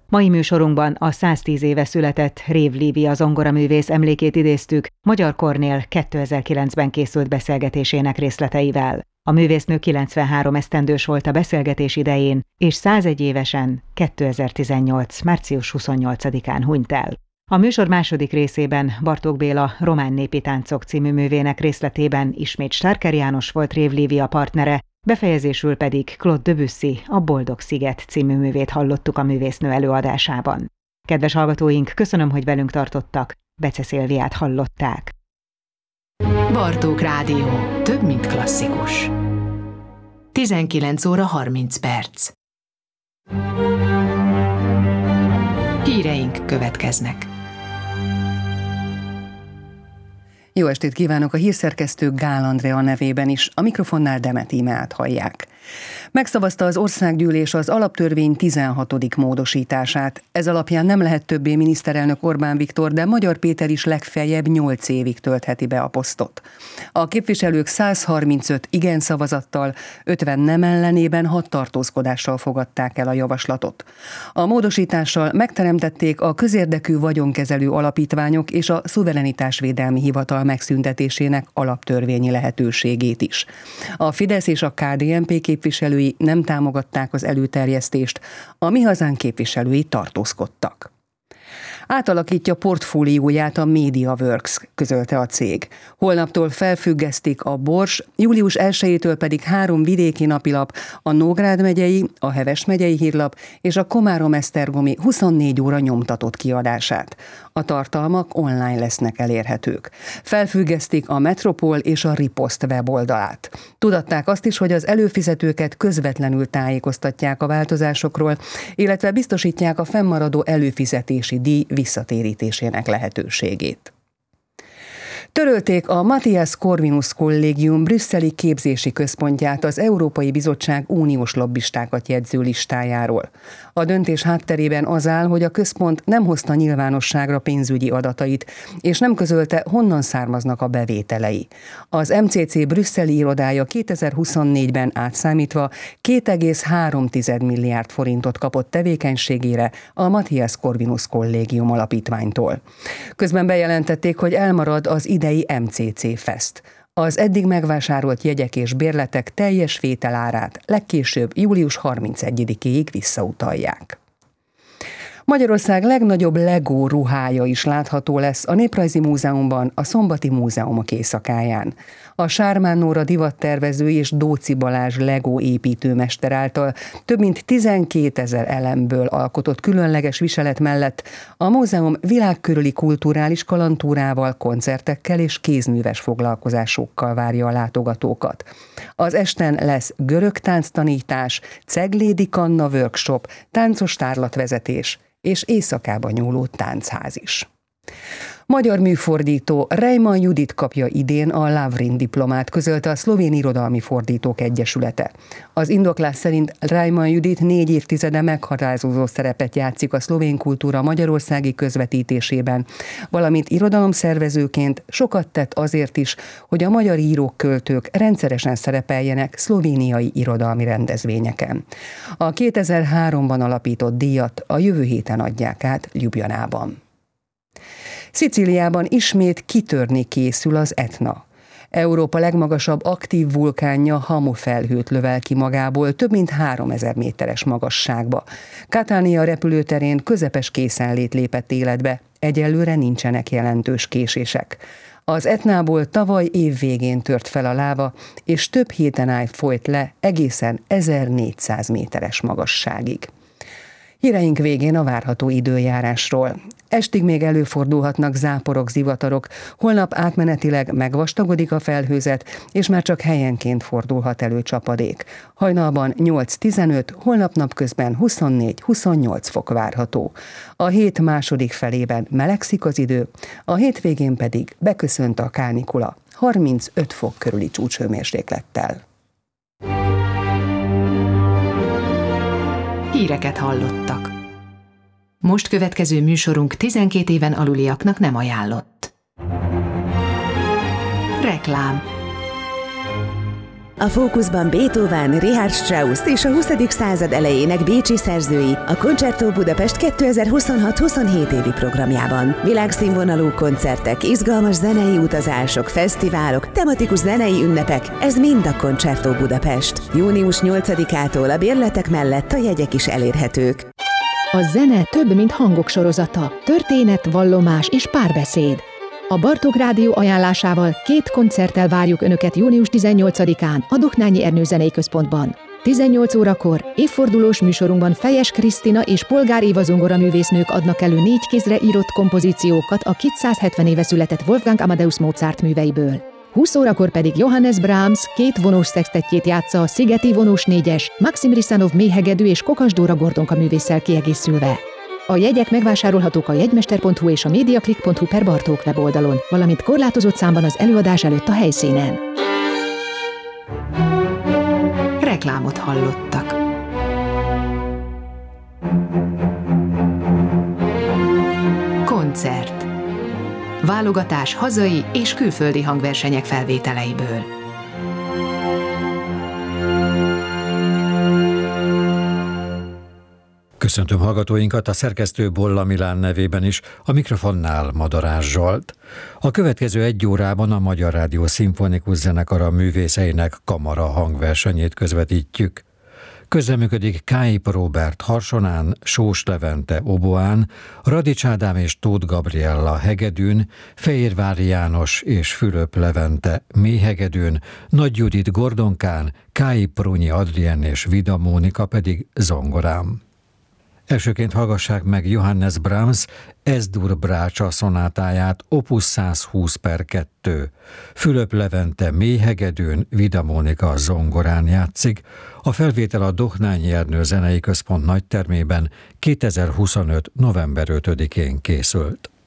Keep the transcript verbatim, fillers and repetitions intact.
Mai műsorunkban a száztíz éve született Rév Lívia zongoraművész emlékét idéztük Magyar Kornél kétezer-kilencben készült beszélgetésének részleteivel. A művésznő kilencvenhárom esztendős volt a beszélgetés idején, és százegy évesen kétezer-tizennyolc. március huszonnyolcadikán hunyt el. A műsor második részében Bartók Béla Román népi táncok című művének részletében ismét Starker János volt Rév Lívia partnere, befejezésül pedig Claude Debussy a Boldog sziget című művét hallottuk a művésznő előadásában. Kedves hallgatóink, köszönöm, hogy velünk tartottak. Bece Szilviát hallották. Bartók Rádió. Több, mint klasszikus. tizenkilenc óra harminc perc. Híreink következnek. Jó estét kívánok, a hírszerkesztő Gál Andrea nevében is, a mikrofonnál Demet Ímeát hallják. Megszavazta az országgyűlés az alaptörvény tizenhatodik módosítását. Ez alapján nem lehet többé miniszterelnök Orbán Viktor, de Magyar Péter is legfeljebb nyolc évig töltheti be a posztot. A képviselők száz harmincöt igen szavazattal, ötven nem ellenében hat tartózkodással fogadták el a javaslatot. A módosítással megteremtették a közérdekű vagyonkezelő alapítványok és a szuverenitásvédelmi hivatal megszüntetésének alaptörvényi lehetőségét is. A Fidesz és a ká dé en pé képviselői nem támogatták az előterjesztést, a Mi Hazánk képviselői tartózkodtak. Átalakítja portfólióját a MediaWorks, közölte a cég. Holnaptól felfüggesztik a Bors, július elsejétől pedig három vidéki napilap, a Nógrád megyei, a Heves megyei hírlap és a Komárom-Esztergomi huszonnégy óra nyomtatott kiadását. A tartalmak online lesznek elérhetők. Felfüggesztik a Metropol és a Ripost weboldalát. Tudatták azt is, hogy az előfizetőket közvetlenül tájékoztatják a változásokról, illetve biztosítják a fennmaradó előfizetési díj visszatérítésének lehetőségét. Törölték a Matthias Corvinus Kollégium brüsszeli képzési központját az Európai Bizottság uniós lobbistákat jegyző listájáról. A döntés hátterében az áll, hogy a központ nem hozta nyilvánosságra pénzügyi adatait, és nem közölte, honnan származnak a bevételei. Az em cé cé brüsszeli irodája kétezer-huszonnégyben átszámítva két egész három milliárd forintot kapott tevékenységére a Matthias Corvinus Kollégium alapítványtól. Közben bejelentették, hogy elmarad az idei em cé cé Fest. Az eddig megvásárolt jegyek és bérletek teljes vételárát legkésőbb július harmincegyedikéig visszautalják. Magyarország legnagyobb Lego ruhája is látható lesz a Néprajzi Múzeumban, a Szombati Múzeumok éjszakáján. A Sármán Nóra divattervező és Dóczy Balázs Lego építőmester által több mint tizenkétezer elemből alkotott különleges viselet mellett a múzeum világkörüli kulturális kalantúrával, koncertekkel és kézműves foglalkozásokkal várja a látogatókat. Az esten lesz görög tánctanítás, Ceglédi Kanna workshop, táncos tárlatvezetés és éjszakába nyúló táncház is. Magyar műfordító Reimann Judit kapja idén a Lavrin diplomát, közölte a Szlovén Irodalmi Fordítók Egyesülete. Az indoklás szerint Reimann Judit négy évtizede meghatározó szerepet játszik a szlovén kultúra magyarországi közvetítésében, valamint irodalomszervezőként sokat tett azért is, hogy a magyar írók, költők rendszeresen szerepeljenek szlovéniai irodalmi rendezvényeken. A kétezer-háromban alapított díjat a jövő héten adják át Ljubljanában. Szicíliában ismét kitörni készül az Etna. Európa legmagasabb aktív vulkánja hamufelhőt lövel ki magából több mint háromezer méteres magasságba. Catania repülőterén közepes készenlét lépett életbe, egyelőre nincsenek jelentős késések. Az Etnából tavaly év végén tört fel a láva, és több héten át folyt le egészen ezernégyszáz méteres magasságig. Híreink végén a várható időjárásról. Estig még előfordulhatnak záporok, zivatarok, holnap átmenetileg megvastagodik a felhőzet, és már csak helyenként fordulhat elő csapadék. Hajnalban nyolc-tizenöt, holnap napközben huszonnégy-huszonnyolc fok várható. A hét második felében melegszik az idő, a hétvégén pedig beköszönt a kánikula harmincöt fok körüli csúcshőmérséklettel. Híreket hallottak. Most következő műsorunk tizenkét éven aluliaknak nem ajánlott. Reklám. A fókuszban Beethoven, Richard Strauss és a huszadik század elejének bécsi szerzői a Concerto Budapest kétezer-huszonhat-huszonhét évi programjában. Világszínvonalú koncertek, izgalmas zenei utazások, fesztiválok, tematikus zenei ünnepek, ez mind a Concerto Budapest. június nyolcadikától a bérletek mellett a jegyek is elérhetők. A zene több, mint hangok sorozata, történet, vallomás és párbeszéd. A Bartók Rádió ajánlásával két koncerttel várjuk Önöket június tizennyolcadikán a Dohnányi Ernő Zenei Központban. tizennyolc órakor évfordulós műsorunkban Fejes Krisztina és Polgár Éva zongoraművésznők adnak elő négy kézre írott kompozíciókat a kétszázhetven éve született Wolfgang Amadeus Mozart műveiből. húsz órakor pedig Johannes Brahms két vonós szextettjét játsza a Szigeti vonós négyes, Maxim Risanov méhegedű és Kokas Dóra Gordonka művésszel kiegészülve. A jegyek megvásárolhatók a jegymester pont hu és a mediaclick pont hu per Bartók weboldalon, valamint korlátozott számban az előadás előtt a helyszínen. Reklámot hallottak. Koncert. Válogatás hazai és külföldi hangversenyek felvételeiből. Köszöntöm hallgatóinkat, a szerkesztő Bolla Milán nevében is, a mikrofonnál Madarás Zsolt. A következő egy órában a Magyar Rádió Szimfonikus Zenekara művészeinek kamara hangversenyét közvetítjük. Közreműködik Káip Róbert harsonán, Sós Levente oboán, Radics Ádám és Tóth Gabriella hegedűn, Fehérvári János és Fülöp Levente méhegedűn, Nagy Judit gordonkán, Káip Prunyi Adrien és Vida Mónika pedig zongorán. Elsőként hallgassák meg Johannes Brahms Es-dur brácsa szonátáját opus százhúsz per kettő. Fülöp Levente méhegedűn, Vida Mónika zongorán játszik. A felvétel a Dohnányi Ernő Zenei Központ nagytermében kétezer-huszonöt. november ötödikén készült.